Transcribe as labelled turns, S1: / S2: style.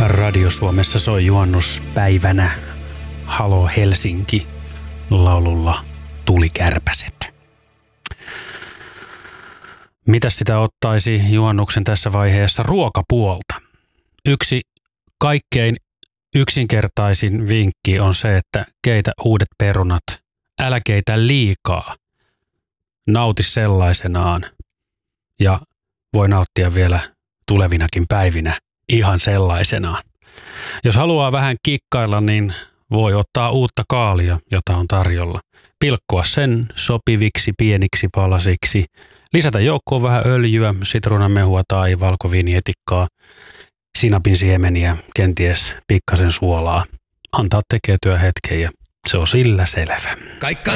S1: Radio Suomessa soi juhannuspäivänä Halo Helsinki laululla Tulikärpäset. Mitäs sitä ottaisi juhannuksen tässä vaiheessa ruokapuolta? Yksi kaikkein yksinkertaisin vinkki on se, että keitä uudet perunat. Älä keitä liikaa. Nauti sellaisenaan ja voi nauttia vielä tulevinakin päivinä ihan sellaisenaan. Jos haluaa vähän kikkailla, niin voi ottaa uutta kaalia, jota on tarjolla. Pilkkoa sen sopiviksi pieniksi palasiksi. Lisätä joukkoon vähän öljyä, sitruunamehua tai valkoviinietikkaa, sinapin siemeniä, kenties pikkasen suolaa. Antaa tekeytyä hetken ja se on sillä selvä.